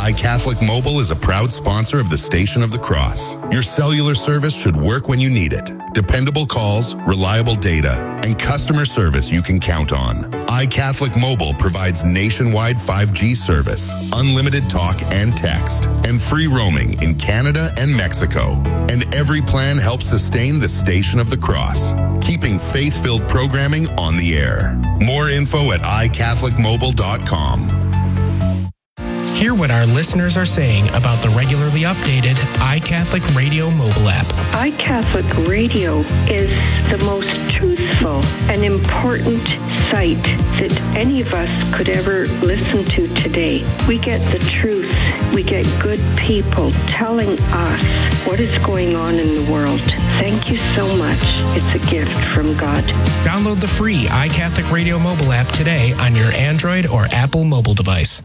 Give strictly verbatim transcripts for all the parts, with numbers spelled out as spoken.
iCatholic Mobile is a proud sponsor of the Station of the Cross. Your cellular service should work when you need it. Dependable calls, reliable data, and customer service you can count on. iCatholic Mobile provides nationwide five G service, unlimited talk and text, and free roaming in Canada and Mexico. And every plan helps sustain the Station of the Cross, keeping faith-filled programming on the air. More info at i catholic mobile dot com. Hear what our listeners are saying about the regularly updated iCatholic Radio mobile app. iCatholic Radio is the most truthful and important site that any of us could ever listen to today. We get the truth. We get good people telling us what is going on in the world. Thank you so much. It's a gift from God. Download the free iCatholic Radio mobile app today on your Android or Apple mobile device.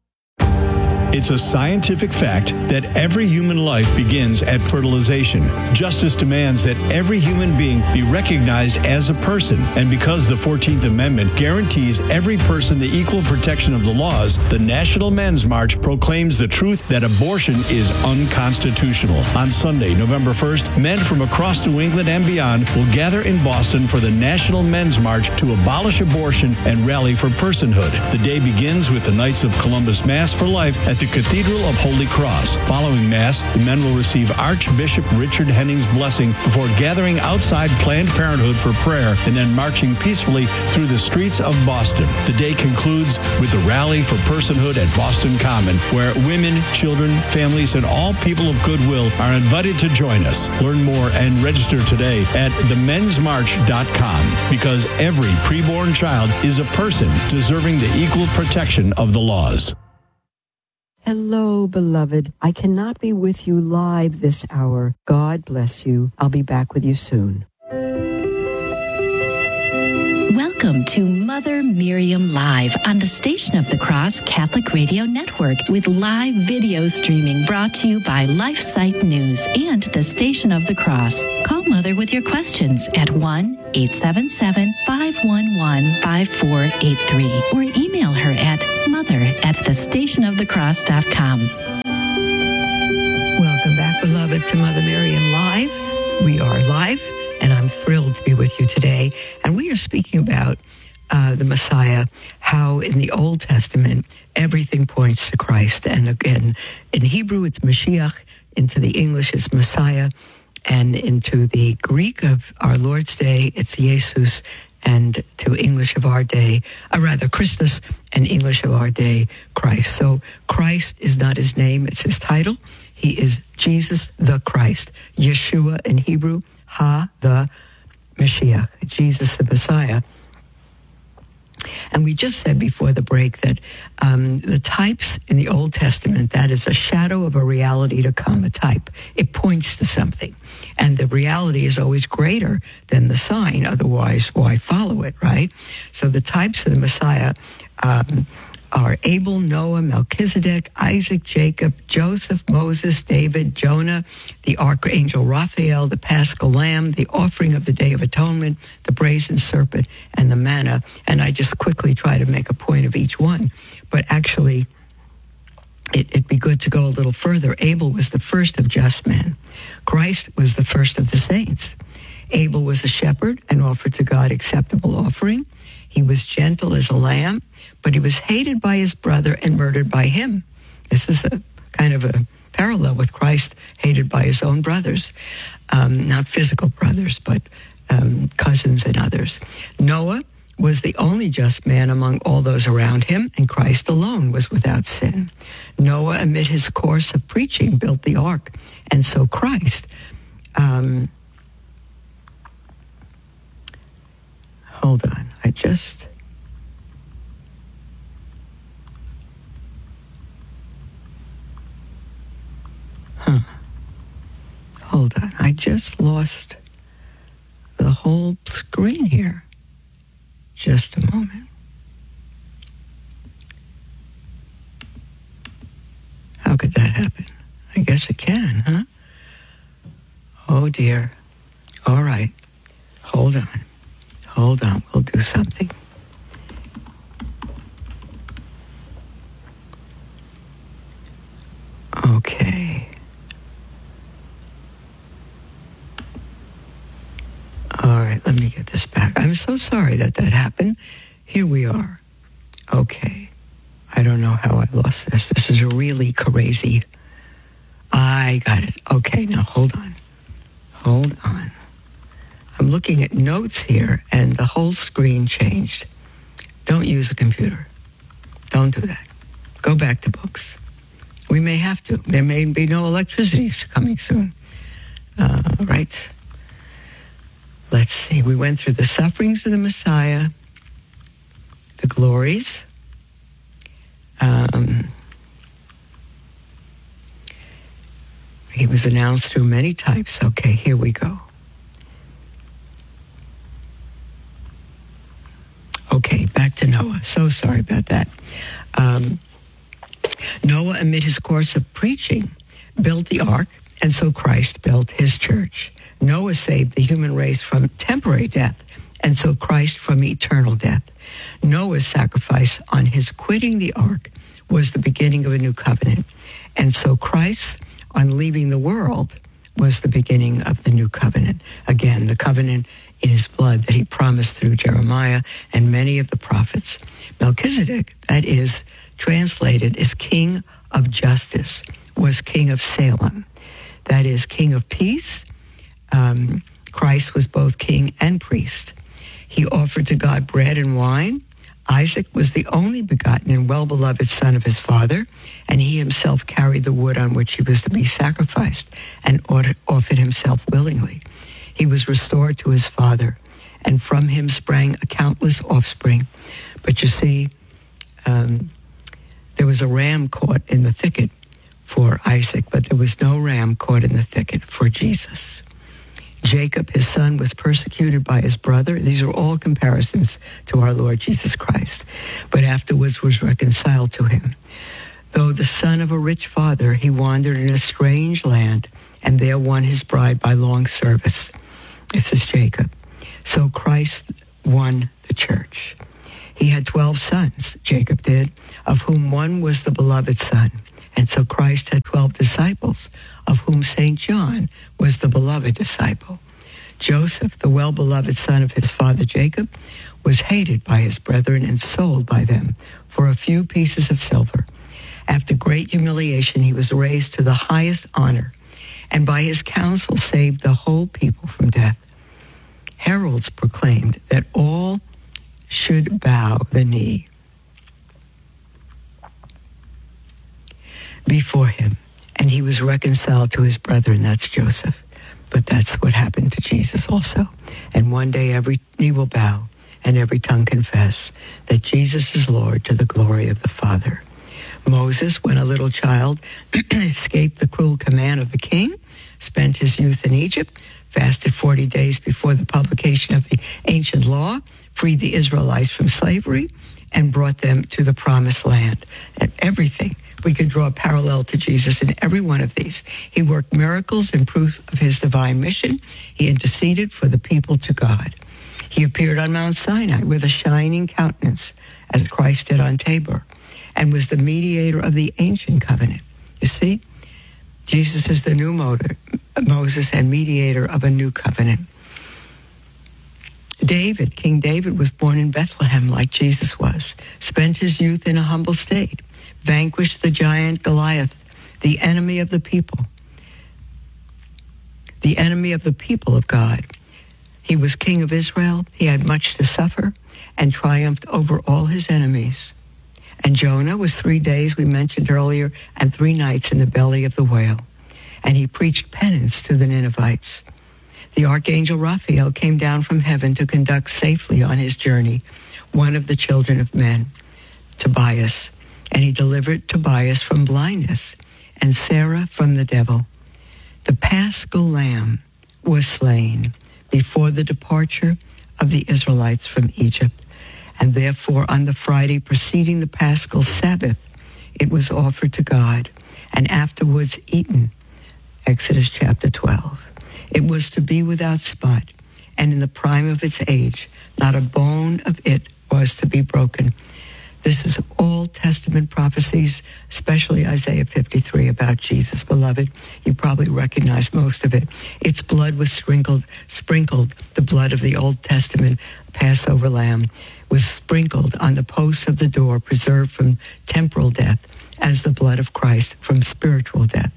It's a scientific fact that every human life begins at fertilization. Justice demands that every human being be recognized as a person. And because the fourteenth Amendment guarantees every person the equal protection of the laws, the National Men's March proclaims the truth that abortion is unconstitutional. On Sunday, November first, men from across New England and beyond will gather in Boston for the National Men's March to abolish abortion and rally for personhood. The day begins with the Knights of Columbus Mass for Life at the Cathedral of Holy Cross. Following Mass, the men will receive Archbishop Richard Henning's blessing before gathering outside Planned Parenthood for prayer and then marching peacefully through the streets of Boston. The day concludes with the Rally for Personhood at Boston Common, where women, children, families, and all people of goodwill are invited to join us. Learn more and register today at the mens march dot com, because every preborn child is a person deserving the equal protection of the laws. Hello, beloved. I cannot be with you live this hour. God bless you. I'll be back with you soon. Welcome to Mother Miriam Live on the Station of the Cross Catholic Radio Network with live video streaming brought to you by LifeSite News and the Station of the Cross. Call Mother with your questions at one eight seven seven, five one one, five four eight three or email her at mother at the station of the cross dot com. Welcome back, beloved, to Mother Miriam Live. We are live, and I'm thrilled to be with you today. And we are speaking about uh, the Messiah, how in the Old Testament, everything points to Christ. And again, in Hebrew, it's Mashiach. Into the English, it's Messiah. And into the Greek of our Lord's Day, it's Jesus. And to English of our day, or rather Christus, and English of our day, Christ. So Christ is not his name, it's his title. He is Jesus the Christ. Yeshua in Hebrew, Ha, the Mashiach, Jesus the Messiah. And we just said before the break that um, the types in the Old Testament, that is a shadow of a reality to come, a type. It points to something. And the reality is always greater than the sign. Otherwise, why follow it, right? So the types of the Messiah um, are Abel, Noah, Melchizedek, Isaac, Jacob, Joseph, Moses, David, Jonah, the archangel Raphael, the paschal lamb, the offering of the Day of Atonement, the brazen serpent, and the manna. And I just quickly try to make a point of each one. But actually, it, it'd be good to go a little further. Abel was the first of just men. Christ was the first of the saints. Abel was a shepherd and offered to God acceptable offering. He was gentle as a lamb, but he was hated by his brother and murdered by him. This is a kind of a parallel with Christ, hated by his own brothers, um, not physical brothers, but um, cousins and others. Noah was the only just man among all those around him, and Christ alone was without sin. Noah, amid his course of preaching, built the ark, and so Christ. Um, hold on, I just... Huh. Hold on, I just lost the whole screen here. Just a moment. How could that happen? I guess it can, huh? Oh, dear. All right. Hold on. Hold on. We'll do something. Okay. All right, let me get this back. I'm so sorry that that happened. Here we are. Okay. I don't know how I lost this. This is really crazy. I got it. Okay, now hold on. Hold on. I'm looking at notes here, and the whole screen changed. Don't use a computer. Don't do that. Go back to books. We may have to. There may be no electricity coming soon. Uh, right? Let's see. We went through the sufferings of the Messiah, the glories. Um, he was announced through many types. Okay, here we go. Okay, back to Noah. So sorry about that. Um, Noah, amid his course of preaching, built the ark, and so Christ built his church. Noah saved the human race from temporary death, and so Christ from eternal death. Noah's sacrifice on his quitting the ark was the beginning of a new covenant, and so Christ, on leaving the world, was the beginning of the new covenant. Again, the covenant in his blood that he promised through Jeremiah and many of the prophets. Melchizedek, that is translated as King of Justice, was King of Salem. That is King of Peace. Um, Christ was both king and priest. He offered to God bread and wine. Isaac was the only begotten and well-beloved son of his father, and he himself carried the wood on which he was to be sacrificed and offered himself willingly. He was restored to his father, and from him sprang a countless offspring. But you see, um, there was a ram caught in the thicket for Isaac, but there was no ram caught in the thicket for Jesus. Jacob, his son, was persecuted by his brother. These are all comparisons to our Lord Jesus Christ, but afterwards was reconciled to him. Though the son of a rich father, he wandered in a strange land, and there won his bride by long service. This is Jacob. So Christ won the church. He had twelve sons, Jacob did, of whom one was the beloved son. And so Christ had twelve disciples, of whom Saint John was the beloved disciple. Joseph, the well-beloved son of his father Jacob, was hated by his brethren and sold by them for a few pieces of silver. After great humiliation, he was raised to the highest honor, and by his counsel saved the whole people from death. Heralds proclaimed that all should bow the knee before him, and he was reconciled to his brethren. That's Joseph. But that's what happened to Jesus also. And one day every knee will bow and every tongue confess that Jesus is Lord, to the glory of the Father. Moses, when a little child, escaped the cruel command of the king, spent his youth in Egypt, fasted forty days before the publication of the ancient law, freed the Israelites from slavery, and brought them to the promised land. And everything, we could draw a parallel to Jesus in every one of these. He worked miracles in proof of his divine mission. He interceded for the people to God. He appeared on Mount Sinai with a shining countenance, as Christ did on Tabor, and was the mediator of the ancient covenant. You see, Jesus is the new Moses and mediator of a new covenant. David, King David, was born in Bethlehem like Jesus was, spent his youth in a humble state, vanquished the giant Goliath, the enemy of the people, the enemy of the people of God. He was king of Israel. He had much to suffer and triumphed over all his enemies. And Jonah was three days, we mentioned earlier, and three nights in the belly of the whale. And he preached penance to the Ninevites. The archangel Raphael came down from heaven to conduct safely on his journey one of the children of men, Tobias. And he delivered Tobias from blindness and Sarah from the devil. The Paschal Lamb was slain before the departure of the Israelites from Egypt. And therefore, on the Friday preceding the Paschal Sabbath, it was offered to God and afterwards eaten. Exodus chapter twelve. It was to be without spot, and in the prime of its age, not a bone of it was to be broken. This is Old Testament prophecies, especially Isaiah fifty-three about Jesus. Beloved, you probably recognize most of it. Its blood was sprinkled, sprinkled, the blood of the Old Testament Passover lamb was sprinkled on the posts of the door, preserved from temporal death, as the blood of Christ from spiritual death.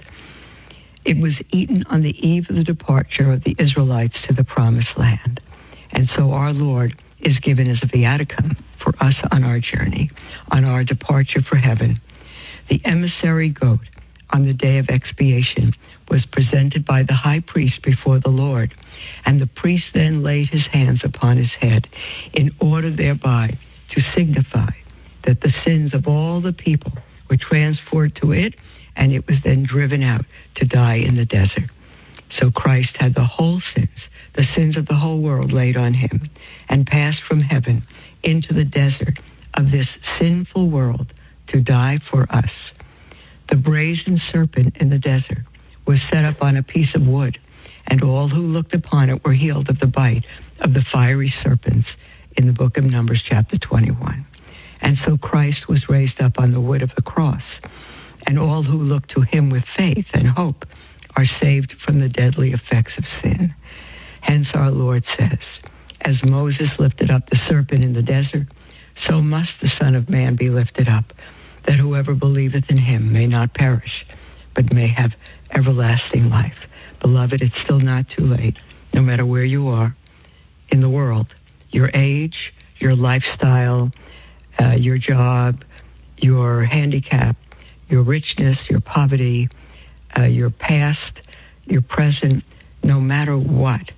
It was eaten on the eve of the departure of the Israelites to the promised land. And so our Lord is given as a viaticum for us on our journey, on our departure for heaven. The emissary goat on the day of expiation was presented by the high priest before the Lord, and the priest then laid his hands upon his head in order thereby to signify that the sins of all the people were transferred to it, and it was then driven out to die in the desert. So Christ had the whole sins, the sins of the whole world laid on him, and passed from heaven into the desert of this sinful world to die for us. The brazen serpent in the desert was set up on a piece of wood, and all who looked upon it were healed of the bite of the fiery serpents in the book of Numbers chapter twenty-one. And so Christ was raised up on the wood of the cross, and all who look to him with faith and hope are saved from the deadly effects of sin. Hence our Lord says, as Moses lifted up the serpent in the desert, so must the Son of Man be lifted up, that whoever believeth in him may not perish, but may have everlasting life. Beloved, it's still not too late, no matter where you are in the world, your age, your lifestyle, uh, your job, your handicap, your richness, your poverty, uh, your past, your present, no matter what,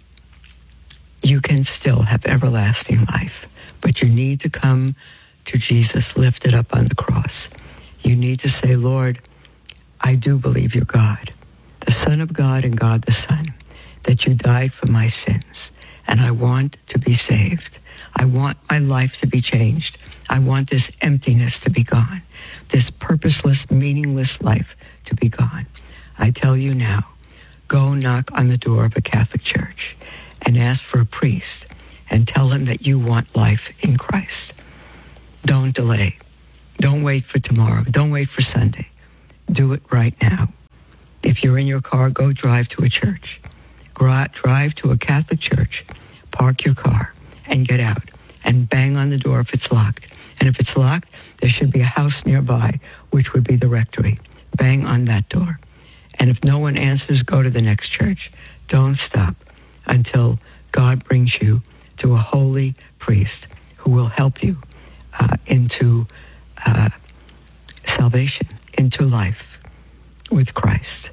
you can still have everlasting life. But you need to come to Jesus lifted up on the cross. You need to say, Lord, I do believe you're God, the Son of God and God the Son, that you died for my sins, and I want to be saved. I want my life to be changed. I want this emptiness to be gone, this purposeless, meaningless life to be gone. I tell you now, go knock on the door of a Catholic church and ask for a priest and tell him that you want life in Christ. Don't delay. Don't wait for tomorrow. Don't wait for Sunday. Do it right now. If you're in your car, go drive to a church. Drive to a Catholic church, park your car, and get out, and bang on the door if it's locked. And if it's locked, there should be a house nearby, which would be the rectory. Bang on that door. And if no one answers, go to the next church. Don't stop until God brings you to a holy priest who will help you uh, into uh, salvation, into life with Christ.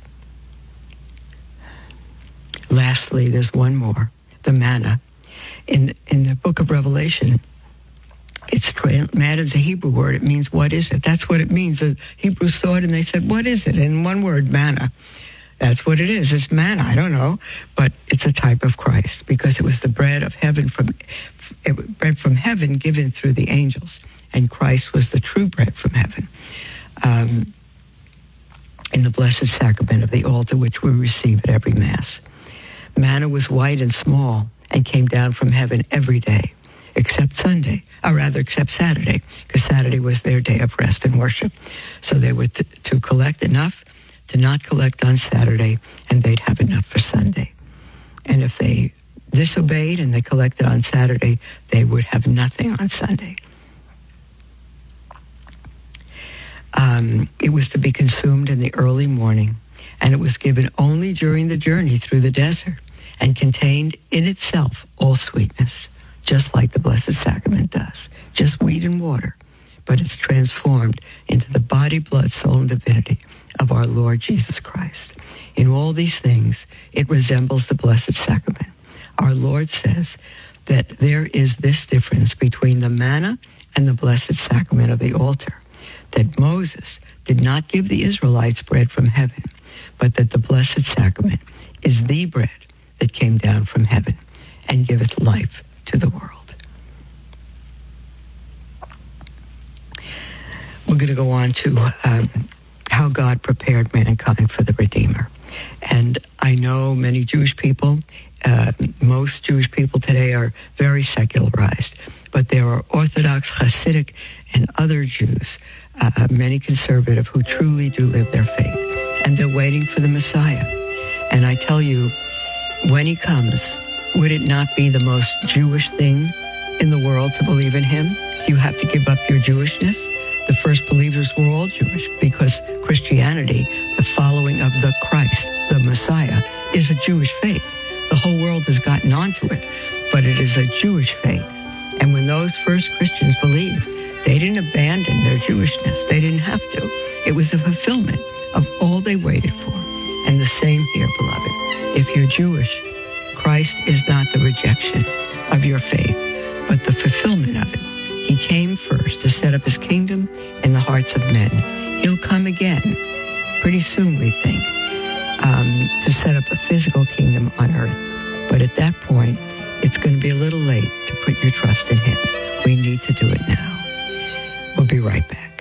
Lastly, there's one more, the manna. In, in the book of Revelation, it's manna is a Hebrew word. It means, what is it? That's what it means. The Hebrews saw it and they said, what is it? In one word, manna. That's what it is. It's manna. I don't know. But it's a type of Christ because it was the bread of heaven from it, bread from heaven given through the angels. And Christ was the true bread from heaven. Um, in the blessed sacrament of the altar, which we receive at every Mass. Manna was white and small and came down from heaven every day, except Sunday, or rather except Saturday, because Saturday was their day of rest and worship. So they were to, to collect enough to not collect on Saturday, and they'd have enough for Sunday. And if they disobeyed and they collected on Saturday, they would have nothing on Sunday. Um, it was to be consumed in the early morning, and it was given only during the journey through the desert, and contained in itself all sweetness, just like the Blessed Sacrament does, just wheat and water, but it's transformed into the body, blood, soul, and divinity of our Lord Jesus Christ. In all these things, it resembles the Blessed Sacrament. Our Lord says that there is this difference between the manna and the Blessed Sacrament of the altar, that Moses did not give the Israelites bread from heaven, but that the Blessed Sacrament is the bread that came down from heaven and giveth life to the world. We're going to go on to um, how God prepared mankind for the Redeemer. And I know many Jewish people, uh, most Jewish people today are very secularized, but there are Orthodox Hasidic and other Jews, uh, many conservative who truly do live their faith. And they're waiting for the Messiah. And I tell you, when he comes, would it not be the most Jewish thing in the world to believe in him? You have to give up your Jewishness. The first believers were all Jewish because Christianity, the following of the Christ, the Messiah, is a Jewish faith. The whole world has gotten onto it, but it is a Jewish faith. And when those first Christians believed, they didn't abandon their Jewishness. They didn't have to. It was a fulfillment of all they waited for. And the same here, beloved. If you're Jewish, Christ is not the rejection of your faith, but the fulfillment of it. He came first to set up his kingdom in the hearts of men. He'll come again pretty soon, we think, um, to set up a physical kingdom on earth. But at that point, it's going to be a little late to put your trust in him. We need to do it now. We'll be right back.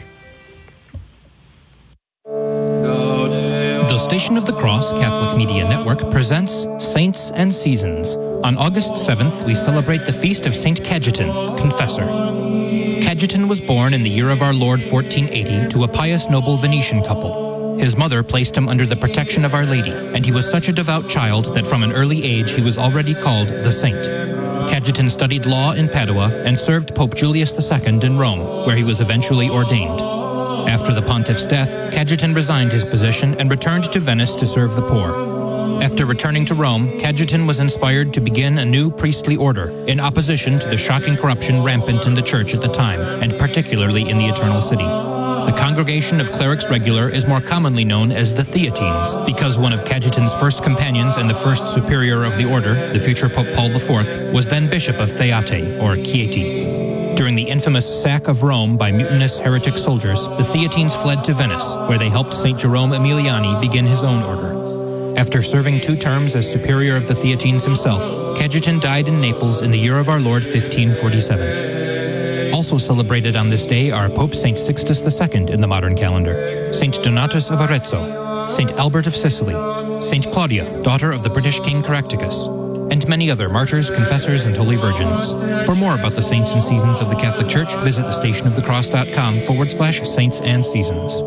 The Station of the Cross Catholic Media Network presents Saints and Seasons. On August seventh, we celebrate the feast of Saint Cajetan, Confessor. Cajetan was born in the year of our Lord fourteen eighty to a pious noble Venetian couple. His mother placed him under the protection of Our Lady, and he was such a devout child that from an early age he was already called the Saint. Cajetan studied law in Padua and served Pope Julius the Second in Rome, where he was eventually ordained. After the pontiff's death, Cajetan resigned his position and returned to Venice to serve the poor. After returning to Rome, Cajetan was inspired to begin a new priestly order in opposition to the shocking corruption rampant in the church at the time, and particularly in the Eternal City. The Congregation of Clerics Regular is more commonly known as the Theatines, because one of Cajetan's first companions and the first superior of the order, the future Pope Paul the Fourth, was then Bishop of Theate, or Chieti. During the infamous sack of Rome by mutinous heretic soldiers, the Theatines fled to Venice, where they helped Saint Jerome Emiliani begin his own order. After serving two terms as superior of the Theatines himself, Cajetan died in Naples in the year of our Lord fifteen forty-seven. Also celebrated on this day are Pope Saint Sixtus the Second in the modern calendar, Saint Donatus of Arezzo, Saint Albert of Sicily, Saint Claudia, daughter of the British King Caractacus, and many other martyrs, confessors, and holy virgins. For more about the saints and seasons of the Catholic Church, visit thestationofthecross.com forward slash saints and seasons.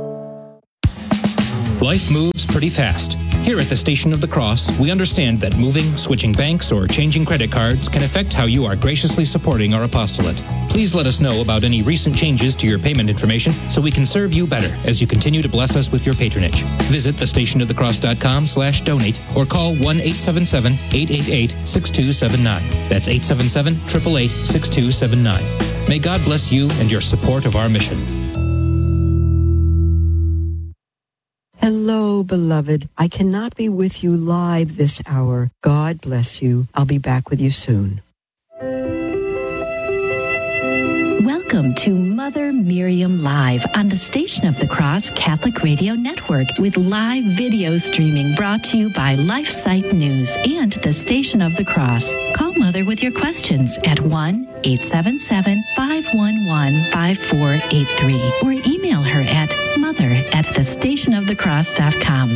Life moves pretty fast. Here at the Station of the Cross, we understand that moving, switching banks, or changing credit cards can affect how you are graciously supporting our apostolate. Please let us know about any recent changes to your payment information so we can serve you better as you continue to bless us with your patronage. Visit thestationofthecross.com slash donate or call one eight seven seven, eight eight eight, six two seven nine. That's eight seven seven, eight eight eight, six two seven nine. May God bless you and your support of our mission. Hello, beloved. I cannot be with you live this hour. God bless you. I'll be back with you soon. Welcome to Mother Miriam Live on the Station of the Cross Catholic Radio Network with live video streaming brought to you by LifeSite News and the Station of the Cross. Call Mother with your questions at one eight seven seven, five one one, five four eight three or email her at mother at thestationofthecross.com.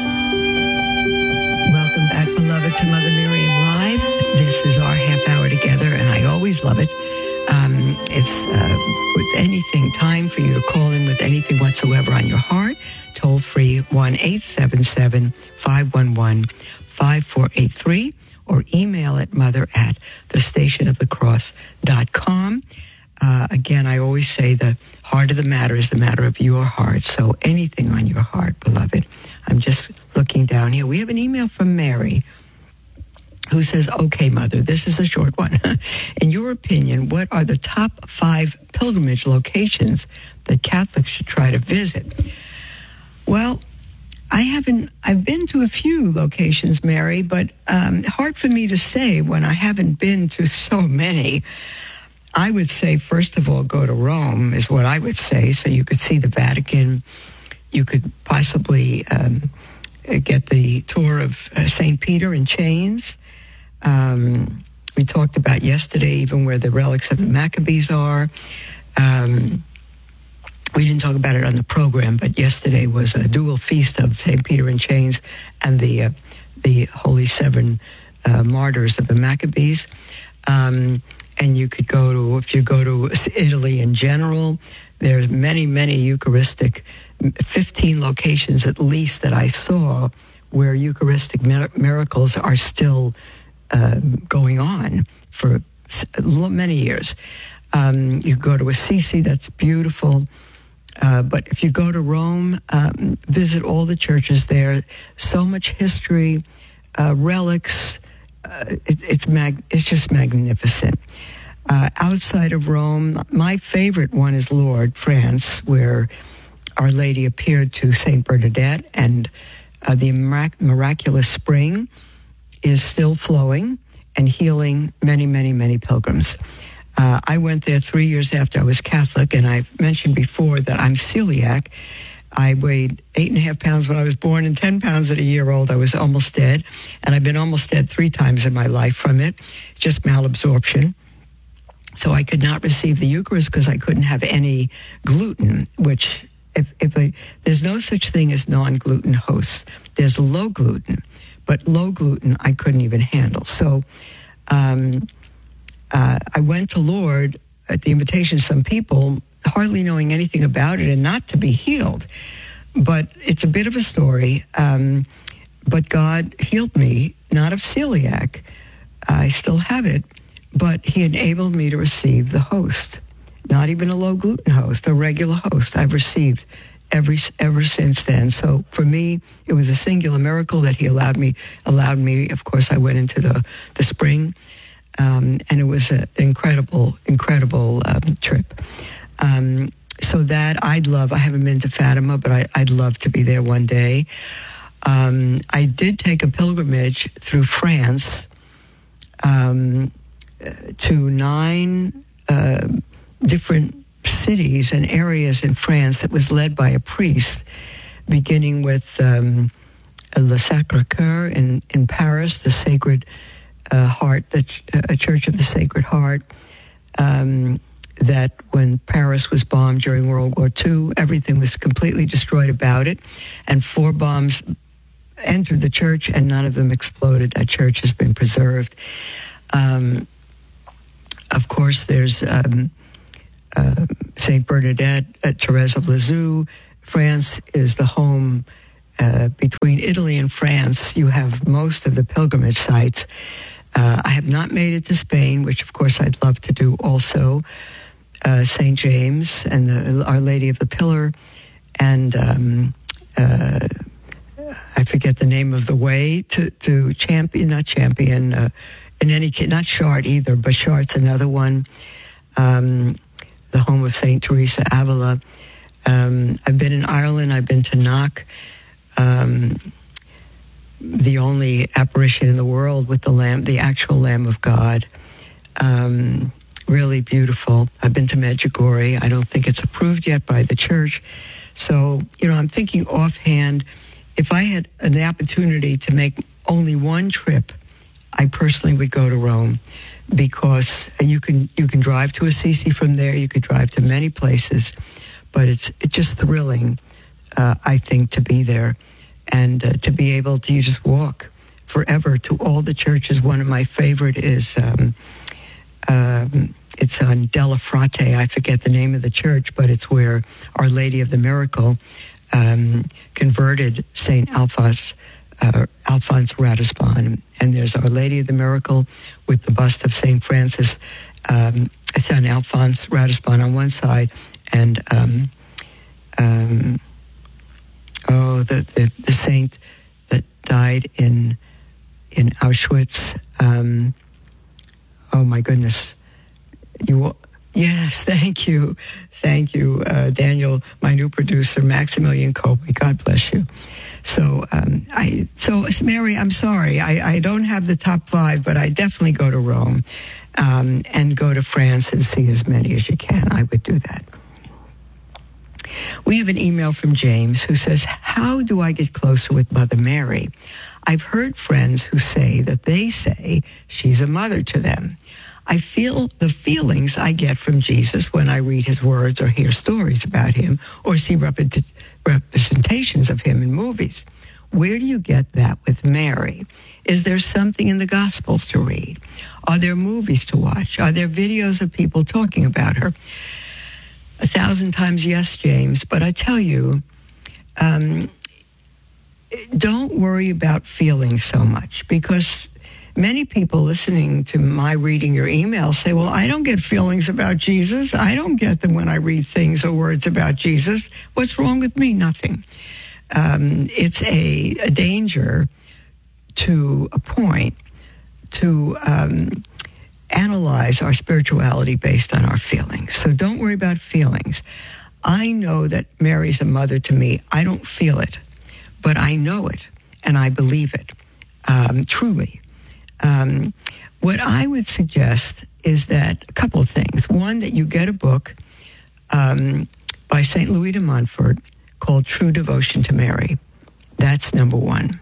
Welcome back, beloved, to Mother Miriam Live. This is our half hour together, and I always love it. Um, it's uh, with anything, time for you to call in with anything whatsoever on your heart. Toll free one eight seven seven, five one one, five four eight three or email at mother at thestationofthecross dot com. Uh, again, I always say the heart of the matter is the matter of your heart. So anything on your heart, beloved. I'm just looking down here. We have an email from Mary who says, okay, Mother, this is a short one. In your opinion, what are the top five pilgrimage locations that Catholics should try to visit? Well, I haven't, I've been to a few locations, Mary, but um, hard for me to say when I haven't been to so many. I would say, first of all, go to Rome is what I would say. So you could see the Vatican. You could possibly um, get the tour of uh, Saint Peter in chains. Um, we talked about yesterday even where the relics of the Maccabees are. Um, we didn't talk about it on the program, but yesterday was a dual feast of Saint Peter in chains and the, uh, the Holy Seven uh, Martyrs of the Maccabees. Um, and you could go to, if you go to Italy in general, there's many, many Eucharistic, fifteen locations at least that I saw where Eucharistic miracles are still uh, going on for many years. Um, you go to Assisi, that's beautiful. Uh, but if you go to Rome, um, visit all the churches there. So much history, uh, relics. Uh, it, it's mag- it's just magnificent. Uh, outside of Rome, my favorite one is Lourdes, France, where Our Lady appeared to Saint Bernadette, and uh, the mirac- miraculous spring is still flowing and healing many, many, many pilgrims. Uh, I went there three years after I was Catholic, and I've mentioned before that I'm celiac. I weighed eight and a half pounds when I was born and ten pounds at a year old. I was almost dead, and I've been almost dead three times in my life from it, just malabsorption. So I could not receive the Eucharist because I couldn't have any gluten, which if, if I, there's no such thing as non-gluten hosts. There's low gluten, but low gluten I couldn't even handle. So um, uh, I went to Lourdes at the invitation of some people, hardly knowing anything about it and not to be healed. But it's a bit of a story. Um, but God healed me, not of celiac. I still have it, but he enabled me to receive the host, not even a low gluten host, a regular host. I've received every ever since then. So for me, it was a singular miracle that he allowed me, allowed me, of course, I went into the, the spring, um, and it was an incredible, incredible um, trip. Um, so that I'd love, I haven't been to Fatima, but I, I'd love to be there one day. Um, I did take a pilgrimage through France um, to nine uh, different cities and areas in France that was led by a priest, beginning with um, Le Sacré-Cœur in, in Paris, the Sacred uh, Heart, the ch- a Church of the Sacred Heart, um, that when Paris was bombed during World War Two, everything was completely destroyed about it, and four bombs entered the church and none of them exploded. That church has been preserved. Um, of course, there's um, uh, Saint Bernadette, uh, Therese of Lisieux. France is the home, uh, between Italy and France, you have most of the pilgrimage sites. Uh, I have not made it to Spain, which of course I'd love to do also. Uh, Saint James and the, Our Lady of the Pillar, and um, uh, I forget the name of the way to, to Champion, not Champion, uh, in any case, not Chartres either, but Chartres another one, um, the home of Saint Teresa Avila. Um, I've been in Ireland, I've been to Knock, um, the only apparition in the world with the Lamb, the actual Lamb of God. Um, really beautiful. I've been to Medjugorje. I don't think it's approved yet by the church. So, you know, I'm thinking offhand, if I had an opportunity to make only one trip, I personally would go to Rome, because you can you can drive to Assisi from there. You could drive to many places, but it's it's just thrilling, uh, I think, to be there and uh, to be able to you just walk forever to all the churches. One of my favorite is um, um, it's on Della Frate. I forget the name of the church, but it's where Our Lady of the Miracle um, converted Saint Alphonse. Uh, Alphonse Ratisbon, and there's Our Lady of the Miracle with the bust of Saint Francis. Um, it's on Alphonse Ratisbon on one side, and um, um, oh, the, the the saint that died in in Auschwitz. Um, oh my goodness, you. Yes, thank you, thank you, uh, Daniel, my new producer, Maximilian Colby. God bless you. So, um, I, so Mary, I'm sorry, I, I don't have the top five, but I definitely go to Rome, um, and go to France and see as many as you can. I would do that. We have an email from James who says, how do I get closer with Mother Mary? I've heard friends who say that they say she's a mother to them. I feel the feelings I get from Jesus when I read his words or hear stories about him or see rep- representations of him in movies. Where do you get that with Mary? Is there something in the Gospels to read? Are there movies to watch? Are there videos of people talking about her? A thousand times yes, James, but I tell you, um, don't worry about feelings so much, because many people listening to my reading your email say, well, I don't get feelings about Jesus. I don't get them when I read things or words about Jesus. What's wrong with me? Nothing. Um, it's a, a danger to a point to um, analyze our spirituality based on our feelings. So don't worry about feelings. I know that Mary's a mother to me. I don't feel it, but I know it and I believe it, um, truly. Um, what I would suggest is that a couple of things. One, that you get a book um, by Saint Louis de Montfort called True Devotion to Mary. That's number one.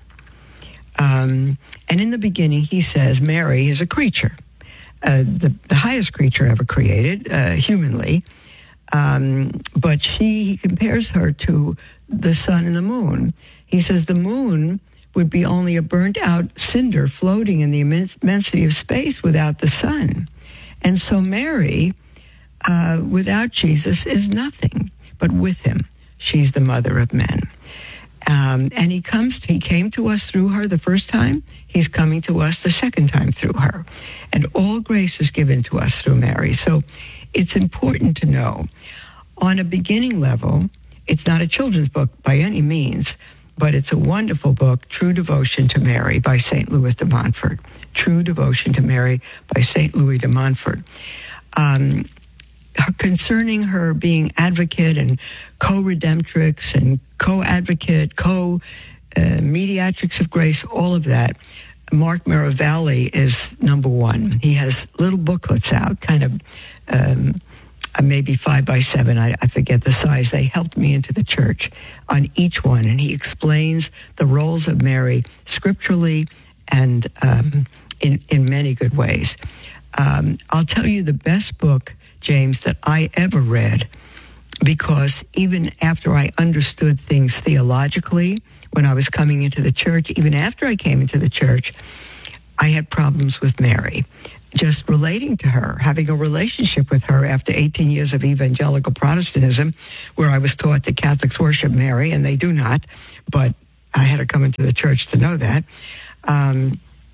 Um, and in the beginning, he says Mary is a creature, uh, the, the highest creature ever created, uh, humanly. Um, but she, he compares her to the sun and the moon. He says the moon would be only a burnt out cinder floating in the immense, immensity of space without the sun. And so Mary, uh, without Jesus, is nothing, but with him, she's the mother of men. Um, and he comes, to, he came to us through her the first time. He's coming to us the second time through her. And all grace is given to us through Mary. So it's important to know, on a beginning level, it's not a children's book by any means, but it's a wonderful book, True Devotion to Mary by Saint Louis de Montfort. True Devotion to Mary by Saint Louis de Montfort. Um, concerning her being advocate and co-redemptrix and co-advocate, co-mediatrix of grace, all of that, Mark Miravalli is number one. He has little booklets out, kind of um, maybe five by seven, I, I forget the size. They helped me into the church on each one, and he explains the roles of Mary scripturally and um, in, in many good ways. Um, I'll tell you the best book, James, that I ever read, because even after I understood things theologically, when I was coming into the church, even after I came into the church, I had problems with Mary. Just relating to her, having a relationship with her after eighteen years of evangelical Protestantism, where I was taught that Catholics worship Mary, and they do not, but I had to come into the church to know that. Um,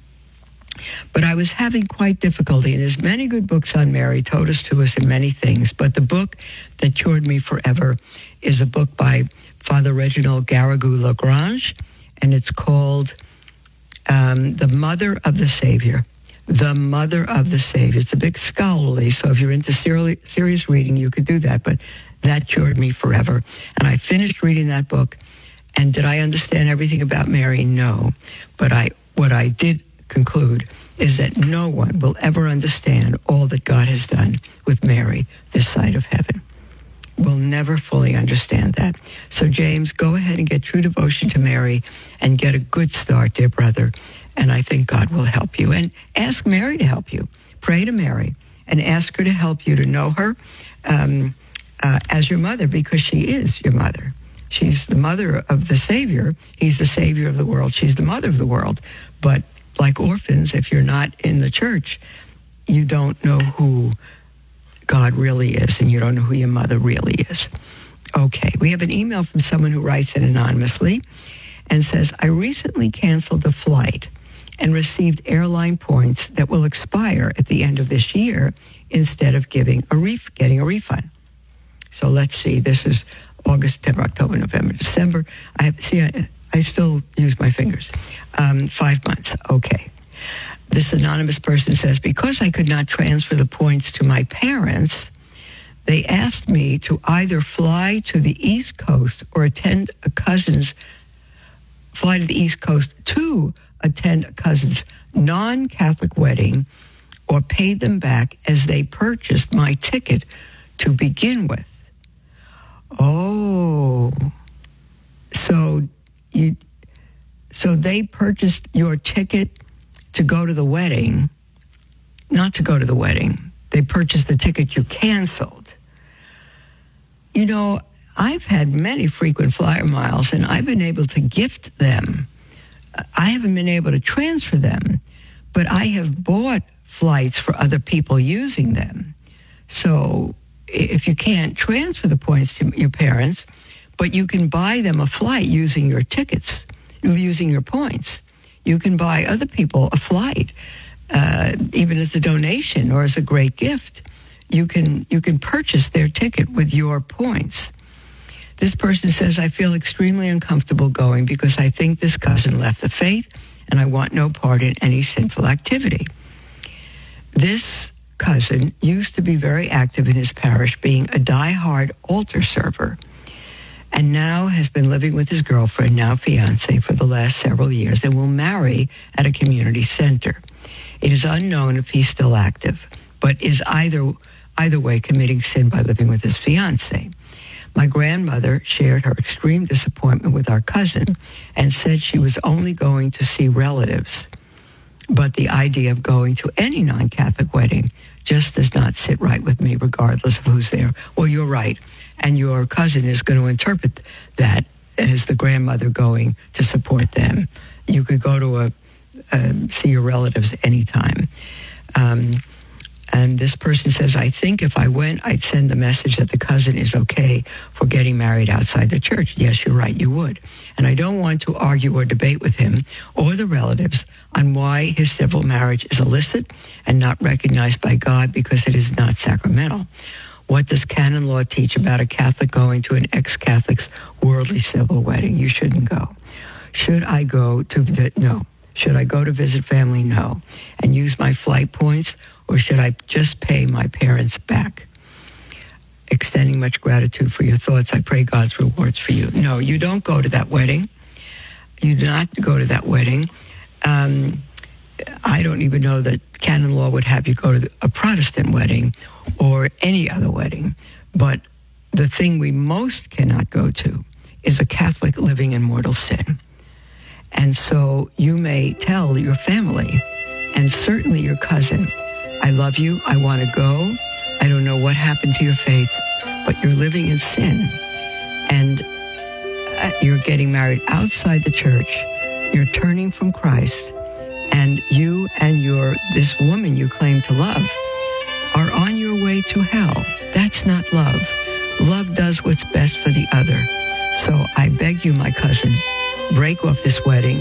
but I was having quite difficulty, and there's many good books on Mary, totus tuus and many things, but the book that cured me forever is a book by Father Reginald Garrigou-Lagrange, and it's called um, The Mother of the Savior. The Mother of the Savior. It's a bit scholarly, so if you're into seri- serious reading, you could do that, but that cured me forever. And I finished reading that book, and did I understand everything about Mary? No. But I, what I did conclude is that no one will ever understand all that God has done with Mary this side of heaven. We'll never fully understand that. So, James, go ahead and get True Devotion to Mary and get a good start, dear brother. And I think God will help you. And ask Mary to help you. Pray to Mary and ask her to help you to know her um, uh, as your mother, because she is your mother. She's the mother of the Savior. He's the Savior of the world. She's the mother of the world. But like orphans, if you're not in the church, you don't know who God really is, and you don't know who your mother really is. Okay, we have an email from someone who writes in anonymously and says, I recently canceled a flight and received airline points that will expire at the end of this year instead of giving a ref- getting a refund. So let's see, this is August, September, October, November, December. I have, see, I, I still use my fingers. Um, five months, okay. This anonymous person says, because I could not transfer the points to my parents, they asked me to either fly to the East Coast or attend a cousin's, fly to the East Coast to attend a cousin's non-Catholic wedding, or pay them back as they purchased my ticket to begin with. Oh, so you, so they purchased your ticket to go to the wedding, not to go to the wedding. They purchased the ticket you canceled. You know, I've had many frequent flyer miles, and I've been able to gift them. I haven't been able to transfer them, but I have bought flights for other people using them. So if you can't transfer the points to your parents, but you can buy them a flight using your tickets, using your points. You can buy other people a flight, uh, even as a donation or as a great gift. You can you can purchase their ticket with your points. This person says, I feel extremely uncomfortable going because I think this cousin left the faith and I want no part in any sinful activity. This cousin used to be very active in his parish, being a die-hard altar server, and now has been living with his girlfriend, now fiance, for the last several years and will marry at a community center. It is unknown if he's still active, but is either either way committing sin by living with his fiance. My grandmother shared her extreme disappointment with our cousin and said she was only going to see relatives, but the idea of going to any non-Catholic wedding just does not sit right with me, regardless of who's there. Well, you're right. And your cousin is going to interpret that as the grandmother going to support them. You could go to a uh, see your relatives anytime. Um, and this person says, I think if I went, I'd send the message that the cousin is okay for getting married outside the church. Yes, you're right, you would. And I don't want to argue or debate with him or the relatives on why his civil marriage is illicit and not recognized by God because it is not sacramental. What does canon law teach about a Catholic going to an ex-Catholic's worldly civil wedding? You shouldn't go. Should I go to, no. Should I go to visit family? No. And use my flight points, or should I just pay my parents back? Extending much gratitude for your thoughts. I pray God's rewards for you. No, you don't go to that wedding. You do not go to that wedding. Um, I don't even know that canon law would have you go to a Protestant wedding or any other wedding. But the thing we most cannot go to is a Catholic living in mortal sin. And so you may tell your family, and certainly your cousin, I love you, I want to go, I don't know what happened to your faith, but you're living in sin. And you're getting married outside the church, you're turning from Christ, and you and your this woman you claim to love are on your way to hell. That's not love. Love does what's best for the other. So I beg you, my cousin, break off this wedding.